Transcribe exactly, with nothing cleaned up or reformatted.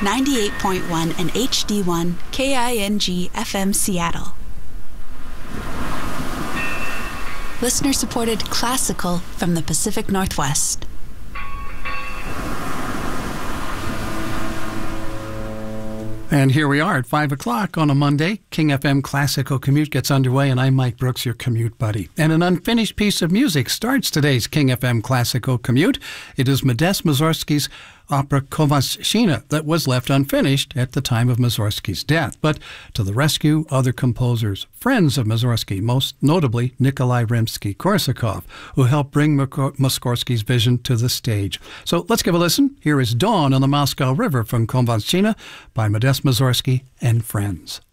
ninety-eight point one and H D one K I N G F M Seattle. Listener-supported classical from the Pacific Northwest. And here we are at five o'clock on a Monday. King F M Classical Commute gets underway, and I'm Mike Brooks, your commute buddy. And an unfinished piece of music starts today's King F M Classical Commute. It is Modest Mussorgsky's opera Kovalshchina that was left unfinished at the time of Mussorgsky's death. But to the rescue, other composers, friends of Mussorgsky, most notably Nikolai Rimsky-Korsakov, who helped bring Mussorgsky's vision to the stage. So let's give a listen. Here is Dawn on the Moscow River from Kovalshchina by Modest Mussorgsky and Friends.